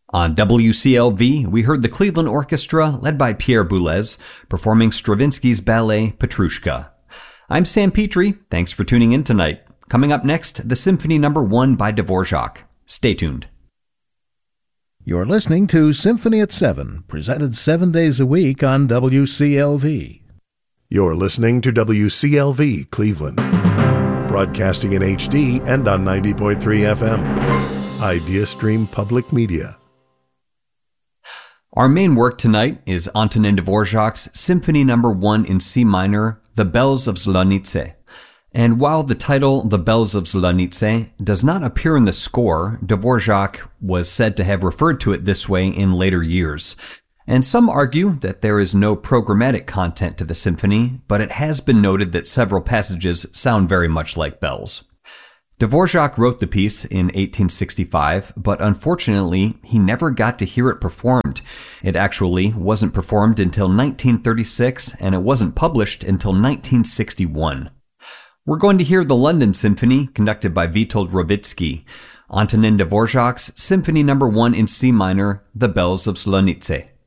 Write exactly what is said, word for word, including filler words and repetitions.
On W C L V, we heard the Cleveland Orchestra, led by Pierre Boulez, performing Stravinsky's ballet Petrushka. I'm Sam Petrie. Thanks for tuning in tonight. Coming up next, the Symphony Number One by Dvorak. Stay tuned. You're listening to Symphony at seven, presented seven days a week on W C L V. You're listening to W C L V Cleveland, broadcasting in H D and on ninety point three F M. IdeaStream Public Media. Our main work tonight is Antonin Dvorak's Symphony Number One in C minor, The Bells of Zlonice. And while the title, The Bells of Zlonice, does not appear in the score, Dvorak was said to have referred to it this way in later years. And some argue that there is no programmatic content to the symphony, but it has been noted that several passages sound very much like bells. Dvorak wrote the piece in eighteen sixty-five, but unfortunately, he never got to hear it performed. It actually wasn't performed until nineteen thirty-six, and it wasn't published until nineteen sixty-one. We're going to hear the London Symphony, conducted by Witold Rawicki, Antonin Dvorak's Symphony Number One in C minor, The Bells of Zlonice.